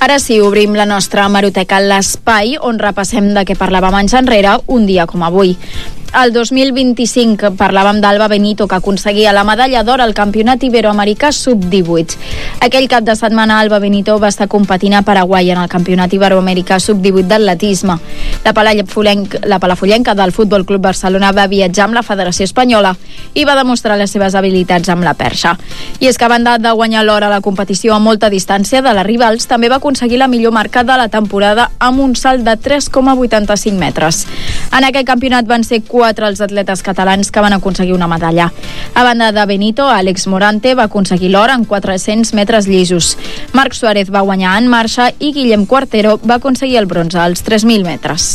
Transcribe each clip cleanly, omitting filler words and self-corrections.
Ara sí, obrim la nostra hemeroteca, l'espai on repassem de què parlàvem anys enrere, un dia com avui. El 2025 parlàvem d'Alba Benito, que aconseguia la medalla d'or al Campionat Iberoamericà Sub-18. Aquell cap de setmana Alba Benito va estar competint a Paraguai en el Campionat Iberoamericà Sub-18 d'atletisme. La palafollenca del Futbol Club Barcelona va viatjar amb la Federació Espanyola i va demostrar les seves habilitats amb la perxa. I és que a banda de guanyar l'or a la competició a molta distància de les rivals, també va aconseguir la millor marca de la temporada amb un salt de 3,85 metres. En aquest campionat van ser 4 els atletes catalans que van aconseguir una medalla. A banda de Benito, Àlex Morante va aconseguir l'or en 400 metres llisos. Marc Suárez va guanyar en marxa i Guillem Cuartero va aconseguir el bronze als 3.000 metres.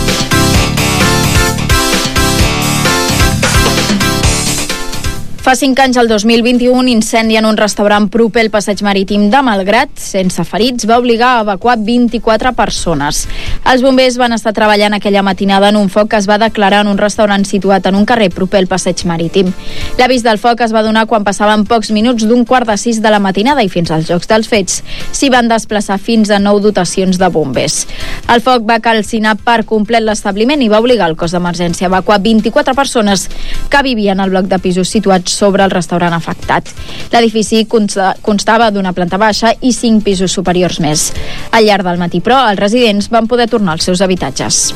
Fa 5 anys, el 2021, incendi en un restaurant proper al passeig marítim de Malgrat, sense ferits, va obligar a evacuar 24 persones. Els bombers van estar treballant aquella matinada en un foc que es va declarar en un restaurant situat en un carrer proper al passeig marítim. L'avís del foc es va donar quan passaven pocs minuts d'un 5:15 de la matinada i fins als llocs dels fets s'hi van desplaçar fins a 9 dotacions de bombers. El foc va calcinar per complet l'establiment i va obligar el cos d'emergència a evacuar 24 persones que vivien al bloc de pisos situats sobre el restaurant afectat. L'edifici constava d'una planta baixa i 5 pisos superiors més. Al llarg del matí, però, els residents van poder tornar als seus habitatges.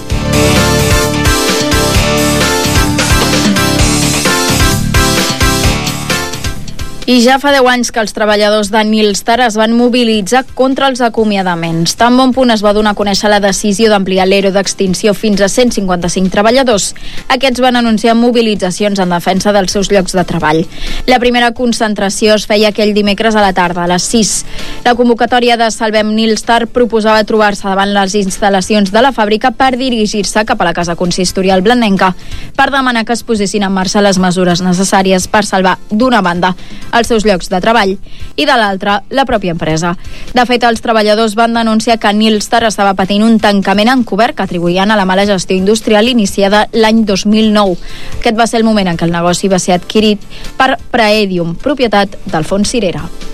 I ja fa 10 anys que els treballadors de Nilstar es van mobilitzar contra els acomiadaments. Tan bon punt es va donar a conèixer la decisió d'ampliar l'ERO d'extinció fins a 155 treballadors. Aquests van anunciar mobilitzacions en defensa dels seus llocs de treball. La primera concentració es feia aquell dimecres a la tarda, a les 6. La convocatòria de Salvem Nilstar proposava trobar-se davant les instal·lacions de la fàbrica per dirigir-se cap a la casa consistorial blanenca per demanar que es posessin en marxa les mesures necessàries per salvar, d'una banda, els seus llocs de treball i de l'altra, la pròpia empresa. De fet, els treballadors van denunciar que Nilstar estava patint un tancament encobert que atribuïen a la mala gestió industrial iniciada l'any 2009. Aquest va ser el moment en què el negoci va ser adquirit per Praedium, propietat d'Alfons Cirera.